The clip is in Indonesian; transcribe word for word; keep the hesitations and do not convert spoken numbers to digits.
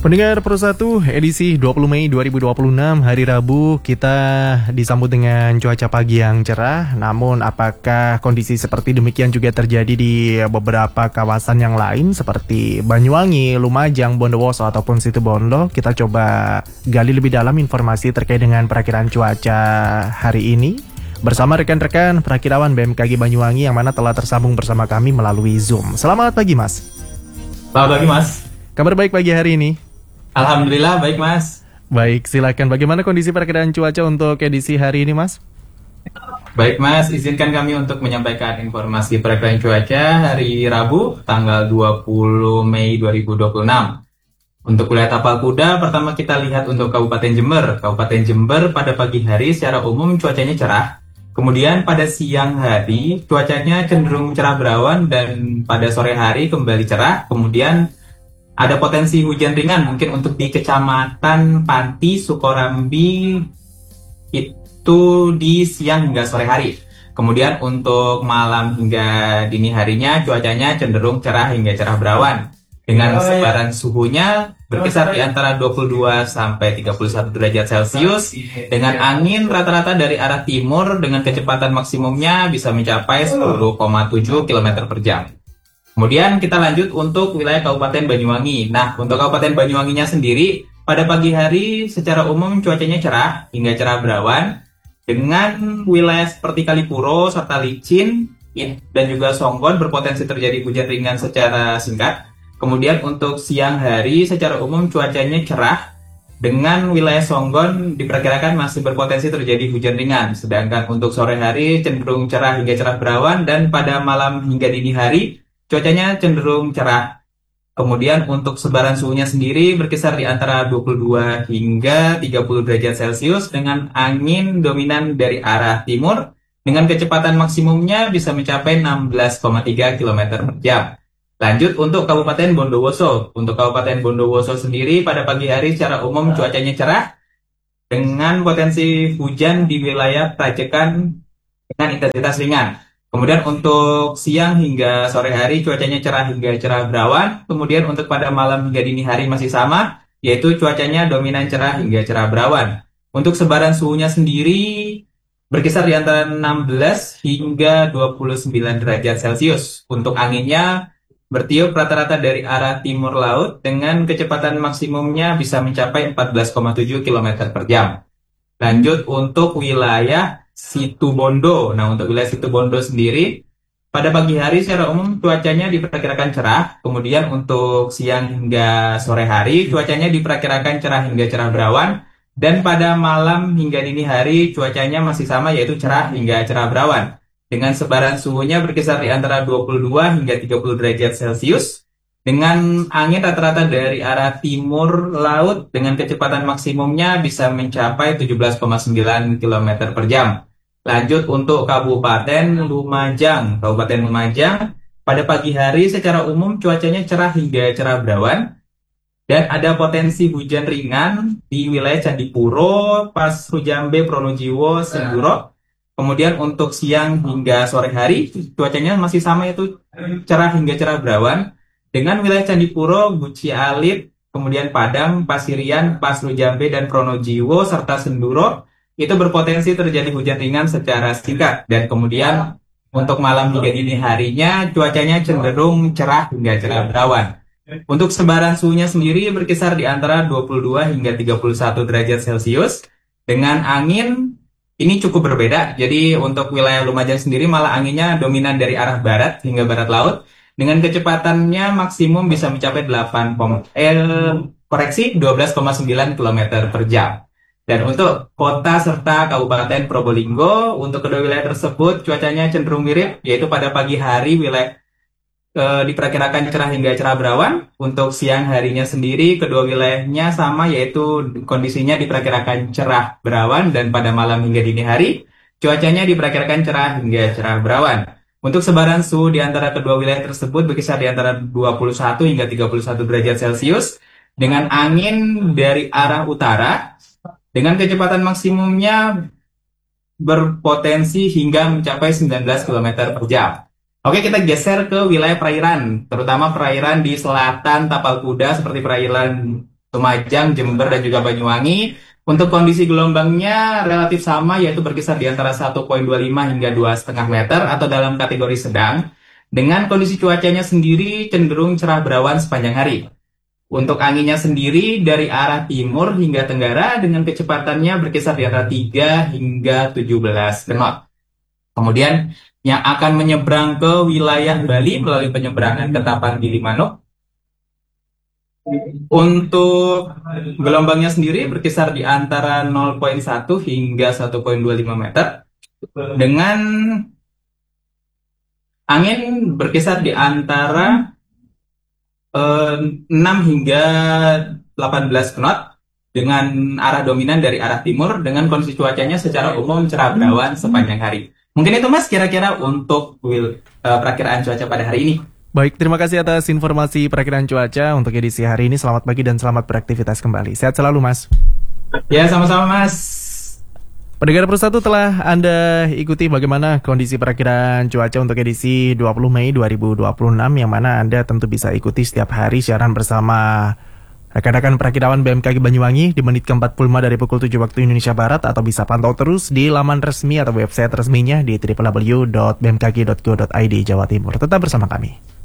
Pendengar Persatu, edisi dua puluh Mei dua ribu dua puluh enam, hari Rabu, kita disambut dengan cuaca pagi yang cerah. Namun apakah kondisi seperti demikian juga terjadi di beberapa kawasan yang lain seperti Banyuwangi, Lumajang, Bondowoso ataupun Situbondo? Kita coba gali lebih dalam informasi terkait dengan perakiran cuaca hari ini bersama rekan-rekan perakirawan B M K G Banyuwangi yang mana telah tersambung bersama kami melalui Zoom. Selamat pagi, Mas. Selamat pagi, Mas. Kabar baik pagi hari ini? Alhamdulillah baik, Mas. Baik, silakan. Bagaimana kondisi perakiraan cuaca untuk edisi hari ini, Mas? Baik, Mas. Izinkan kami untuk menyampaikan informasi perakiraan cuaca hari Rabu, tanggal dua puluh Mei dua ribu dua puluh enam. Untuk wilayah Tapal Kuda, pertama kita lihat untuk Kabupaten Jember. Kabupaten Jember pada pagi hari secara umum cuacanya cerah. Kemudian pada siang hari cuacanya cenderung cerah berawan dan pada sore hari kembali cerah. Kemudian ada potensi hujan ringan mungkin untuk di Kecamatan Panti, Sukorambi itu di siang hingga sore hari. Kemudian untuk malam hingga dini harinya cuacanya cenderung cerah hingga cerah berawan. Dengan sebaran suhunya berkisar di antara dua puluh dua sampai tiga puluh satu derajat Celcius dengan angin rata-rata dari arah timur dengan kecepatan maksimumnya bisa mencapai sepuluh koma tujuh kilometer per jam. Kemudian kita lanjut untuk wilayah Kabupaten Banyuwangi. Nah, untuk Kabupaten Banyuwanginya sendiri, pada pagi hari secara umum cuacanya cerah hingga cerah berawan, dengan wilayah seperti Kalipuro serta Licin dan juga Songgon berpotensi terjadi hujan ringan secara singkat. Kemudian untuk siang hari secara umum cuacanya cerah, dengan wilayah Songgon diperkirakan masih berpotensi terjadi hujan ringan. Sedangkan untuk sore hari cenderung cerah hingga cerah berawan, dan pada malam hingga dini hari cuacanya cenderung cerah. Kemudian untuk sebaran suhunya sendiri berkisar di antara dua puluh dua hingga tiga puluh derajat Celcius dengan angin dominan dari arah timur dengan kecepatan maksimumnya bisa mencapai enam belas koma tiga kilometer per jam. Lanjut untuk Kabupaten Bondowoso. Untuk Kabupaten Bondowoso sendiri pada pagi hari secara umum cuacanya cerah dengan potensi hujan di wilayah Prajekan dengan intensitas ringan. Kemudian untuk siang hingga sore hari cuacanya cerah hingga cerah berawan. Kemudian untuk pada malam hingga dini hari masih sama, yaitu cuacanya dominan cerah hingga cerah berawan. Untuk sebaran suhunya sendiri berkisar di antara enam belas hingga dua puluh sembilan derajat Celcius. Untuk anginnya bertiup rata-rata dari arah timur laut dengan kecepatan maksimumnya bisa mencapai empat belas koma tujuh kilometer per jam. Lanjut untuk wilayah Situbondo. Nah, untuk wilayah Situbondo sendiri, pada pagi hari secara umum cuacanya diperkirakan cerah. Kemudian untuk siang hingga sore hari, cuacanya diperkirakan cerah hingga cerah berawan. Dan pada malam hingga dini hari, cuacanya masih sama, yaitu cerah hingga cerah berawan. Dengan sebaran suhunya berkisar di antara dua puluh dua hingga tiga puluh derajat Celcius. Dengan angin rata-rata dari arah timur laut dengan kecepatan maksimumnya bisa mencapai tujuh belas koma sembilan kilometer per jam. Lanjut untuk Kabupaten Lumajang. Kabupaten Lumajang pada pagi hari secara umum cuacanya cerah hingga cerah berawan dan ada potensi hujan ringan di wilayah Candipuro, Pasrujambe, Pronojiwo, Senduro. Kemudian untuk siang hingga sore hari cuacanya masih sama, yaitu cerah hingga cerah berawan. Dengan wilayah Candipuro, Guci Alit, kemudian Padang, Pasirian, Pasrujambe, dan Pronojiwo, serta Senduro, itu berpotensi terjadi hujan ringan secara singkat. Dan kemudian untuk malam hingga dini harinya, cuacanya cenderung cerah hingga cerah berawan. Untuk sebaran suhunya sendiri berkisar di antara dua puluh dua hingga tiga puluh satu derajat Celcius. Dengan angin, ini cukup berbeda. Jadi untuk wilayah Lumajang sendiri malah anginnya dominan dari arah barat hingga barat laut. Dengan kecepatannya maksimum bisa mencapai delapan eh, koreksi dua belas koma sembilan kilometer per jam. Dan untuk kota serta Kabupaten Probolinggo, untuk kedua wilayah tersebut cuacanya cenderung mirip, yaitu pada pagi hari wilayah eh, diperkirakan cerah hingga cerah berawan. Untuk siang harinya sendiri kedua wilayahnya sama, yaitu kondisinya diperkirakan cerah berawan, dan pada malam hingga dini hari cuacanya diperkirakan cerah hingga cerah berawan. Untuk sebaran suhu di antara kedua wilayah tersebut berkisar di antara dua puluh satu hingga tiga puluh satu derajat Celcius dengan angin dari arah utara dengan kecepatan maksimumnya berpotensi hingga mencapai sembilan belas kilometer per jam. Oke, kita geser ke wilayah perairan, terutama perairan di selatan Tapal Kuda seperti perairan Lumajang, Jember, dan juga Banyuwangi. Untuk kondisi gelombangnya relatif sama, yaitu berkisar di antara satu koma dua lima hingga dua koma lima meter atau dalam kategori sedang. Dengan kondisi cuacanya sendiri cenderung cerah berawan sepanjang hari. Untuk anginnya sendiri dari arah timur hingga tenggara dengan kecepatannya berkisar di antara tiga hingga tujuh belas knot. Kemudian yang akan menyeberang ke wilayah Bali melalui penyeberangan Ketapang Gili Manuk. Untuk gelombangnya sendiri berkisar di antara nol koma satu hingga satu koma dua lima meter dengan angin berkisar di antara eh, enam hingga delapan belas knot dengan arah dominan dari arah timur dengan kondisi cuacanya secara umum cerah berawan sepanjang hari. Mungkin itu Mas kira-kira untuk uh, perakiraan cuaca pada hari ini. Baik, terima kasih atas informasi perakiraan cuaca untuk edisi hari ini. Selamat pagi dan selamat beraktivitas kembali. Sehat selalu, Mas. Ya, sama-sama, Mas. Pendengar Persatu, telah Anda ikuti bagaimana kondisi perakiraan cuaca untuk edisi dua puluh Mei dua ribu dua puluh enam, yang mana Anda tentu bisa ikuti setiap hari siaran bersama rekan-rekan perakiraan B M K G Banyuwangi di menit ke empat puluh lima dari pukul tujuh waktu Indonesia Barat, atau bisa pantau terus di laman resmi atau website resminya di w w w dot b m k g dot go dot i d Jawa Timur. Tetap bersama kami.